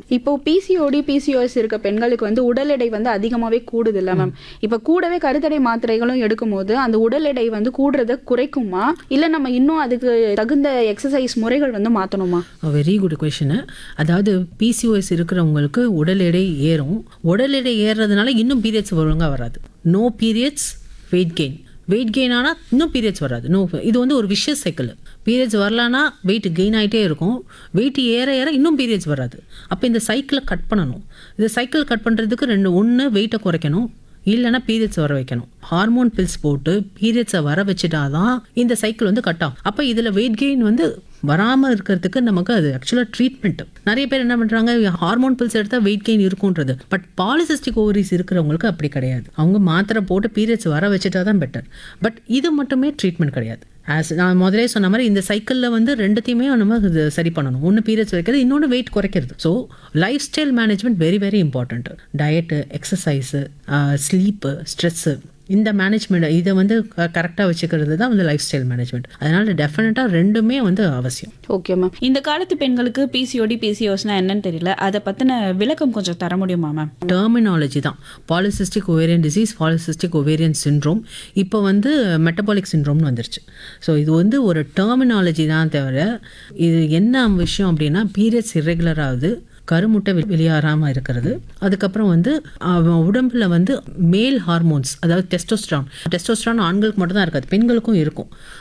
இப்போ PCOD PCOS இருக்க பெண்களுக்கு வந்து உடல் எடை வந்து அதிகமாகவே கூடுது இல்லை மேம். இப்போ கூடவே கருத்தடை மாத்திரைகளும் எடுக்கும்போது அந்த உடல் எடை வந்து கூடுறத குறைக்குமா, இல்லை நம்ம இன்னும் அதுக்கு தகுந்த எக்ஸசைஸ் முறைகள் வந்து மாற்றணுமா? Very good question. அதாவது பிசிஓஎஸ் இருக்கிறவங்களுக்கு உடல் எடை ஏறும். உடல் எடை ஏறுறதுனால இன்னும் பீரியட்ஸ் ஒழுங்காக வராது. No periods, weight gain. Weight gain ஆனால் இன்னும் பீரியட்ஸ் வராது. இது வந்து ஒரு wishes cycle. Periods வரலான்னா weight gain ஆகிட்டே இருக்கும். வெயிட் ஏற ஏற இன்னும் பீரியட்ஸ் வராது. அப்போ இந்த சைக்கிளை கட் பண்ணணும். இந்த சைக்கிள் கட் பண்ணுறதுக்கு ஒன்று வெயிட்டை குறைக்கணும், இல்லைன்னா பீரியட்ஸ் வர வைக்கணும். ஹார்மோன் பில்ஸ் போட்டு பீரியட்ஸை வர வச்சுட்டாதான் இந்த சைக்கிள் வந்து கட் ஆகும். அப்போ இதில் வெயிட் கெயின் வந்து வராமல் இருக்கிறதுக்கு நமக்கு அது ஆக்சுவலாக ட்ரீட்மெண்ட். நிறைய பேர் என்ன பண்ணுறாங்க, ஹார்மோன் பில்ஸ் எடுத்தால் வெயிட் கெயின் இருக்குன்றது. பட் பாலிசிஸ்டிக் ஓவரிஸ் இருக்கிறவங்களுக்கு அப்படி கிடையாது. அவங்க மாத்திரை போட்டு பீரியட்ஸ் வர வச்சுட்டா தான் பெட்டர். பட் இது மட்டுமே ட்ரீட்மெண்ட் கிடையாது. நான் முதலே சொன்ன மாதிரி இந்த சைக்கிளில் வந்து ரெண்டுத்தையுமே நம்ம சரி பண்ணணும். ஒன்று பீரியட்ஸ் வைக்கிறது, இன்னொன்று வெயிட் குறைக்கிறது. So life style management very very important. Diet, exercise, sleep, stress, இந்த மேனேஜ்மெண்ட் இதை வந்து கரெக்டாக வச்சுக்கிறது தான் வந்து லைஃப் ஸ்டைல் மேனேஜ்மெண்ட். அதனால டெஃபினட்டாக ரெண்டுமே வந்து அவசியம். Okay ma'am. இந்த காலத்து பெண்களுக்கு பிசிஓடி பிசிஓஎஸ்னா என்னன்னு தெரியல, அதை பற்றின விளக்கம் கொஞ்சம் தர முடியுமா மேம்? டெர்மினாலஜி தான். Polycystic ovarian disease, polycystic ovarian syndrome, இப்போ வந்து மெட்டபாலிக் சிண்ட்ரோம்னு வந்துருச்சு. ஸோ இது வந்து ஒரு டெர்மினாலஜி தான் தவிர இது என்ன விஷயம் அப்படின்னா, பீரியட்ஸ் இர்ரெகுலர் ஆகுது, கருமுட்டை வெளியேறாமல் இருக்கிறது, அதுக்கப்புறம் வந்து உடம்புல வந்து மேல் ஹார்மோன்ஸ், அதாவது டெஸ்டோஸ்டரான் ஆண்களுக்கு மட்டும் தான் இருக்காது, பெண்களுக்கும் இருக்கும்.